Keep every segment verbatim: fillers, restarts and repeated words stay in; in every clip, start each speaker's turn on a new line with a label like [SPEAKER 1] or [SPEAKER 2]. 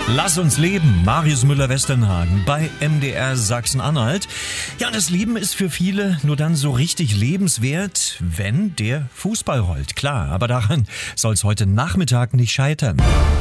[SPEAKER 1] Lass uns leben, Marius Müller-Westernhagen bei M D R Sachsen-Anhalt. Ja, das Leben ist für viele nur dann so richtig lebenswert, wenn der Fußball rollt. Klar, aber daran soll es heute Nachmittag nicht scheitern.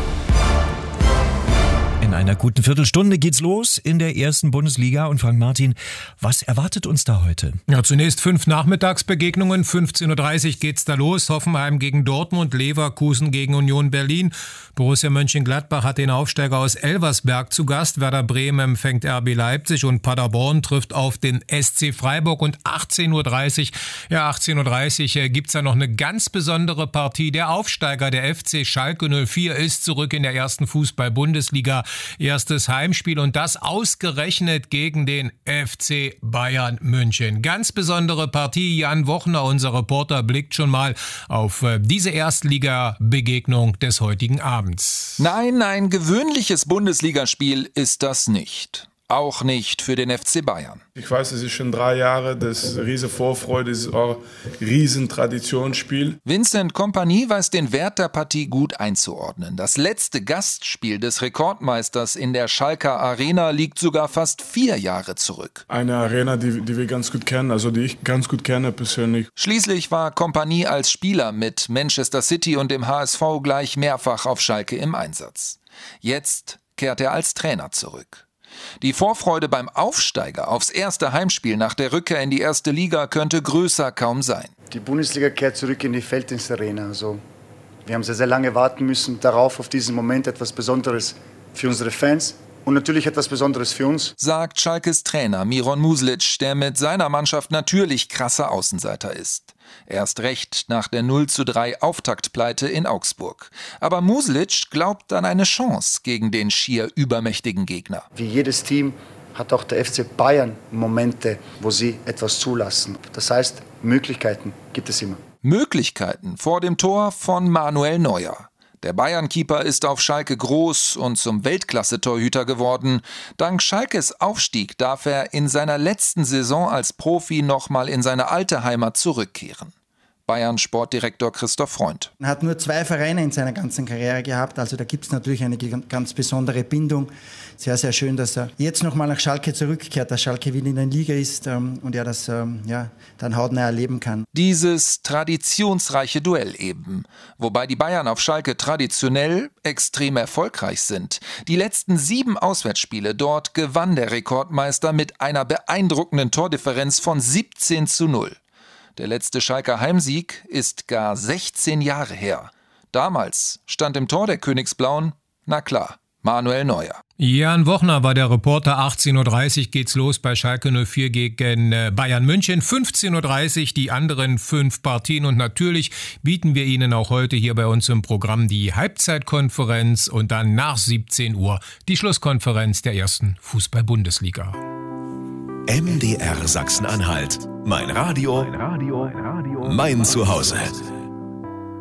[SPEAKER 1] In einer guten Viertelstunde geht's los in der ersten Bundesliga. Und Frank Martin, was erwartet uns da heute?
[SPEAKER 2] Ja, zunächst fünf Nachmittagsbegegnungen. fünfzehn Uhr dreißig geht's da los. Hoffenheim gegen Dortmund, Leverkusen gegen Union Berlin. Borussia Mönchengladbach hat den Aufsteiger aus Elversberg zu Gast. Werder Bremen empfängt R B Leipzig und Paderborn trifft auf den S C Freiburg. Und achtzehn Uhr dreißig, ja achtzehn Uhr dreißig äh, gibt's da noch eine ganz besondere Partie. Der Aufsteiger, der F C Schalke null vier, ist zurück in der ersten Fußball-Bundesliga. Erstes Heimspiel und das ausgerechnet gegen den F C Bayern München. Ganz besondere Partie. Jan Wochner, unser Reporter, blickt schon mal auf diese Erstliga-Begegnung des heutigen Abends.
[SPEAKER 3] Nein, ein gewöhnliches Bundesligaspiel ist das nicht. Auch nicht für den F C Bayern.
[SPEAKER 4] Ich weiß, es ist schon drei Jahre, das ist riesen Vorfreude, das ist auch ein riesen Traditionsspiel.
[SPEAKER 3] Vincent Kompany weiß den Wert der Partie gut einzuordnen. Das letzte Gastspiel des Rekordmeisters in der Schalker Arena liegt sogar fast vier Jahre zurück.
[SPEAKER 4] Eine Arena, die, die wir ganz gut kennen, also die ich ganz gut kenne persönlich.
[SPEAKER 3] Schließlich war Kompany als Spieler mit Manchester City und dem H S V gleich mehrfach auf Schalke im Einsatz. Jetzt kehrt er als Trainer zurück. Die Vorfreude beim Aufsteiger aufs erste Heimspiel nach der Rückkehr in die erste Liga könnte größer kaum sein.
[SPEAKER 5] Die Bundesliga kehrt zurück in die Felddienstarena. Also, wir haben sehr, sehr lange warten müssen darauf, auf diesen Moment, etwas Besonderes für unsere Fans und natürlich etwas Besonderes für uns,
[SPEAKER 3] sagt Schalkes Trainer Miron Muslic, der mit seiner Mannschaft natürlich krasser Außenseiter ist. Erst recht nach der null zu drei Auftaktpleite in Augsburg. Aber Muslic glaubt an eine Chance gegen den schier übermächtigen Gegner.
[SPEAKER 5] Wie jedes Team hat auch der F C Bayern Momente, wo sie etwas zulassen. Das heißt, Möglichkeiten gibt es immer.
[SPEAKER 3] Möglichkeiten vor dem Tor von Manuel Neuer. Der Bayern-Keeper ist auf Schalke groß und zum Weltklasse-Torhüter geworden. Dank Schalkes Aufstieg darf er in seiner letzten Saison als Profi nochmal in seine alte Heimat zurückkehren. Bayern-Sportdirektor Christoph Freund.
[SPEAKER 6] Er hat nur zwei Vereine in seiner ganzen Karriere gehabt, also da gibt es natürlich eine ganz besondere Bindung. Sehr, sehr schön, dass er jetzt nochmal nach Schalke zurückkehrt, dass Schalke wieder in der Liga ist ähm, und er das ähm, ja, dann hautnah erleben kann.
[SPEAKER 3] Dieses traditionsreiche Duell eben, wobei die Bayern auf Schalke traditionell extrem erfolgreich sind. Die letzten sieben Auswärtsspiele dort gewann der Rekordmeister mit einer beeindruckenden Tordifferenz von siebzehn zu null. Der letzte Schalker Heimsieg ist gar sechzehn Jahre her. Damals stand im Tor der Königsblauen, na klar, Manuel Neuer.
[SPEAKER 2] Jan Wochner war der Reporter. achtzehn Uhr dreißig geht's los bei Schalke null vier gegen Bayern München. fünfzehn Uhr dreißig die anderen fünf Partien. Und natürlich bieten wir Ihnen auch heute hier bei uns im Programm die Halbzeitkonferenz und dann nach siebzehn Uhr die Schlusskonferenz der ersten Fußball-Bundesliga.
[SPEAKER 7] M D R Sachsen-Anhalt. Mein Radio, mein Zuhause.